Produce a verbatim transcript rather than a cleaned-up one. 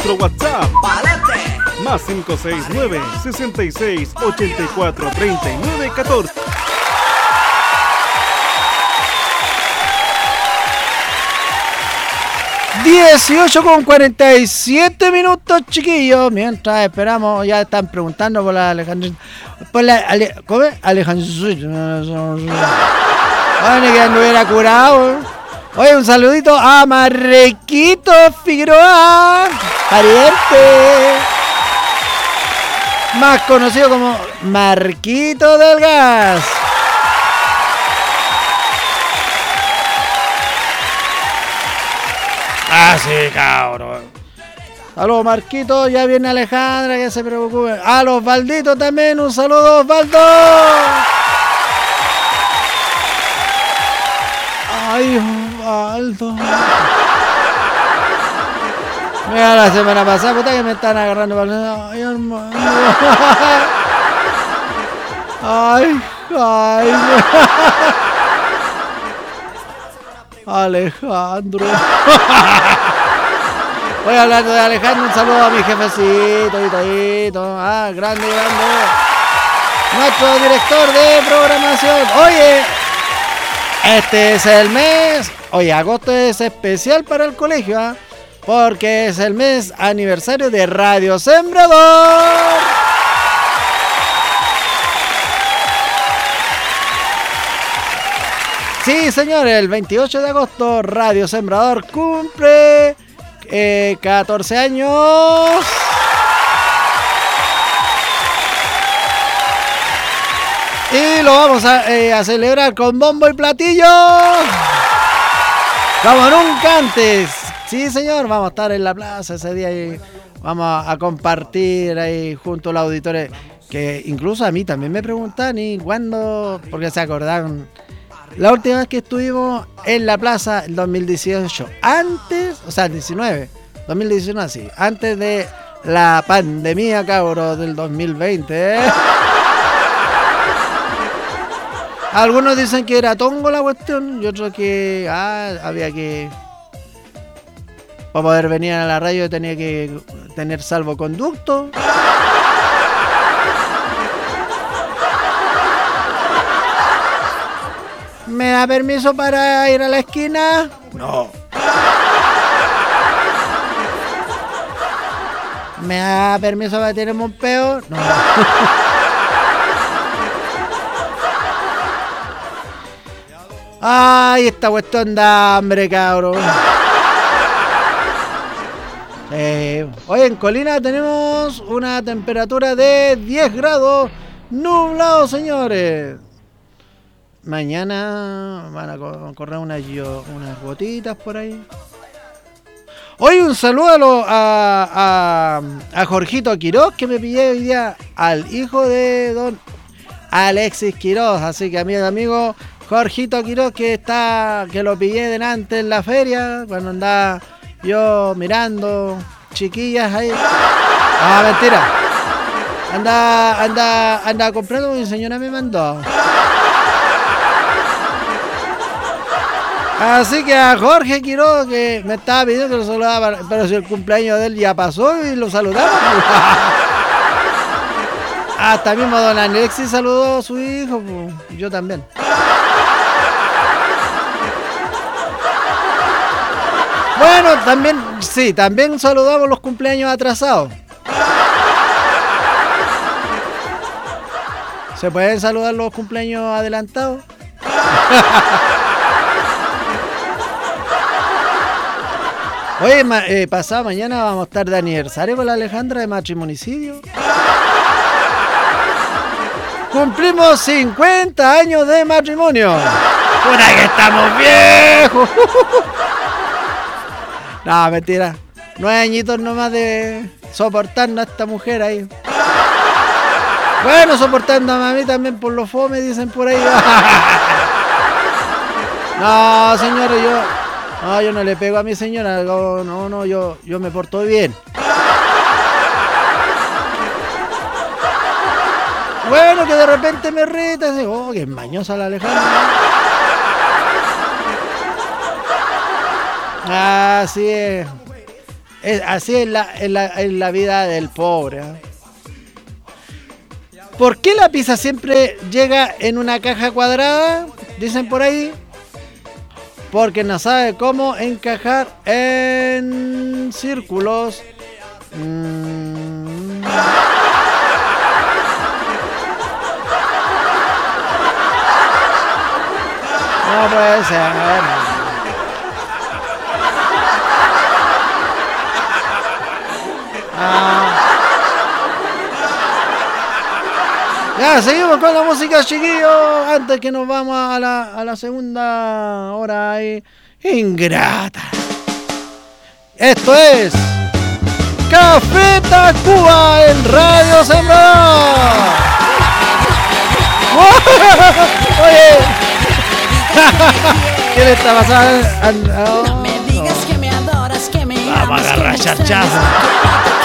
nuestro WhatsApp. ¡Pa'lante! Más cinco seis nueve, seis seis, ocho cuatro, tres nueve uno cuatro. dieciocho con cuarenta y siete minutos, chiquillos. Mientras esperamos, ya están preguntando por la Alejandrina. Por la Ale, ¿cómo es? Alejandrina. Bueno, que anduviera curado. Oye, un saludito a Marrequito Figueroa, pariente, más conocido como Marquito del Gas. Ah, sí, cabrón. Saludos, Marquito. Ya viene Alejandra, que se preocupe. A los Valditos también. Un saludo, Osvaldo. Ay, Osvaldo. Mira, la semana pasada, puta, que me están agarrando. Ay, hermano. Ay, ay. Alejandro. Voy hablando de Alejandro, un saludo a mi jefecito, Itoito. Ah, grande, grande. Nuestro director de programación. Oye, este es el mes. Oye, agosto es especial para el colegio, ¿eh? Porque es el mes aniversario de Radio Sembrador. Sí, señores, el veintiocho de agosto Radio Sembrador cumple eh, catorce años. Y lo vamos a, eh, a celebrar con bombo y platillo. Como nunca antes. Sí, señor, vamos a estar en la plaza ese día y vamos a, a compartir ahí junto a los auditores. Que incluso a mí también me preguntan y cuándo, porque se acordaron. La última vez que estuvimos en la plaza, el dos mil dieciocho, antes, o sea, el diecinueve, dos mil diecinueve, sí, antes de la pandemia, cabros, del dos mil veinte, ¿eh? Algunos dicen que era tongo la cuestión y otros que ah, había que, para poder venir a la radio tenía que tener salvoconducto. ¿Me da permiso para ir a la esquina? No. ¿Me da permiso para tirarme un peo? No. Ay, esta cuestión da hambre, cabrón. Eh, hoy en Colina tenemos una temperatura de diez grados, nublado, señores. Mañana van a correr unas, unas gotitas por ahí. Hoy un saludo a, lo, a, a, a Jorgito Quiroz, que me pillé hoy día al hijo de don Alexis Quiroz. Así que amigo, amigo, Jorgito Quiroz, que está, que lo pillé delante en la feria, cuando andaba yo mirando chiquillas ahí. Ah, mentira. Anda, anda, anda comprando, mi señora me mandó. Así que a Jorge Quiroz, que me estaba pidiendo que lo saludara, pero si el cumpleaños de él ya pasó y lo saludamos. Hasta mismo don Alexis saludó a su hijo, pues, yo también. Bueno, también, sí, también saludamos los cumpleaños atrasados. ¿Se pueden saludar los cumpleaños adelantados? Oye, ma, eh, pasado mañana vamos a estar de aniversario con la Alejandra de matrimonicidio. Cumplimos cincuenta años de matrimonio. ¡Puta que estamos viejos! No, mentira. Nueve añitos nomás de soportando a esta mujer ahí. Bueno, soportando a mí también por los fome, dicen por ahí. No, señores, yo... No, yo no le pego a mi señora, no, no, no, yo, yo me porto bien. Bueno, que de repente me reta, así, oh, que mañosa la Alejandra. Así es. Es, así es la, es la, es la vida del pobre. ¿eh? ¿Por qué la pizza siempre llega en una caja cuadrada? Dicen por ahí. Porque no sabe cómo encajar en círculos. Mm. No puede ser. Ah. Ya, seguimos con la música, chiquillos. Antes que nos vamos a la, a la segunda hora ahí. Ingrata. Esto es Café Tacuba en Radio Sembrador. Oye. ¿Qué le está pasando? Oh, no. Vamos a agarrar charchazo.